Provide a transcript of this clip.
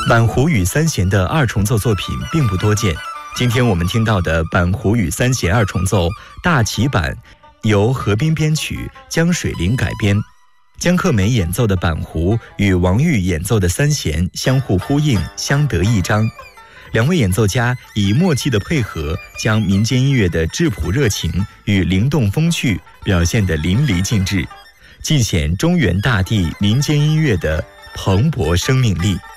板胡与三弦的二重奏作品并不多见，今天我们听到的板胡与三弦二重奏大齐版，由何斌编曲，江水林改编。江克梅演奏的板胡与王玉演奏的三弦相互呼应，相得益彰。两位演奏家以默契的配合，将民间音乐的质朴热情与灵动风趣表现得淋漓尽致，尽显中原大地民间音乐的蓬勃生命力。